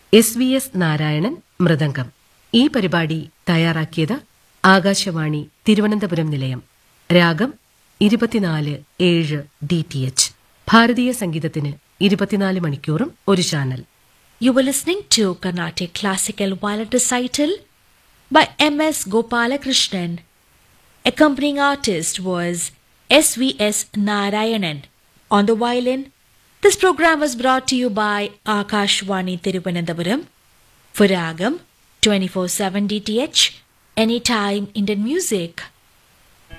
S.V.S. Narayanan mridangam. ഈ പരിപാടി തയ്യാറാക്കിയത് ആകാശവാണി തിരുവനന്തപുരം നിലയം. രാഗം 24/7 DTH. ഭാരതീയ സംഗീതത്തിന് 24 മണിക്കൂറും ഒരു channel. You were listening to Carnatic Classical Violin Recital by M.S. Gopalakrishnan. Accompanying artist was S.V.S. Narayanan. On the violin, this program was brought to you by Akashvani Thiruvananthapuram for Ragam 24/7 DTH, anytime Indian music.